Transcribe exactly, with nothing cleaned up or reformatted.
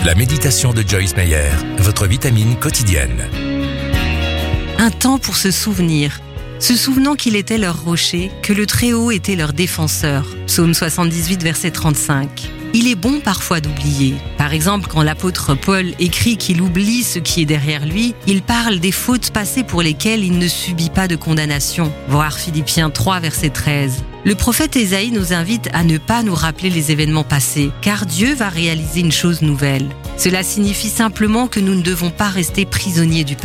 La méditation de Joyce Meyer, votre vitamine quotidienne. Un temps pour se souvenir, se souvenant qu'il était leur rocher, que le Très-Haut était leur défenseur. Psaume soixante-dix-huit, verset trente-cinq. Il est bon parfois d'oublier. Par exemple, quand l'apôtre Paul écrit qu'il oublie ce qui est derrière lui, il parle des fautes passées pour lesquelles il ne subit pas de condamnation. Voir Philippiens trois, verset treize. Le prophète Ésaïe nous invite à ne pas nous rappeler les événements passés, car Dieu va réaliser une chose nouvelle. Cela signifie simplement que nous ne devons pas rester prisonniers du passé.